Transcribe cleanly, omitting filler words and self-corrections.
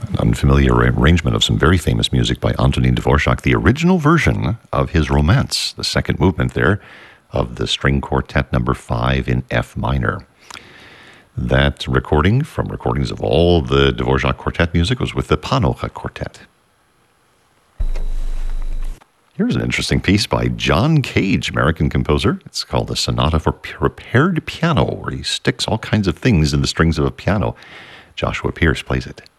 An unfamiliar arrangement of some very famous music by Antonin Dvorak, the original version of his Romance, the second movement there of the String Quartet number 5 in F minor. That recording, from recordings of all the Dvorak quartet music, was with the Panocha Quartet. Here's an interesting piece by John Cage, American composer. It's called the Sonata for Prepared Piano, where he sticks all kinds of things in the strings of a piano. Joshua Pierce plays it.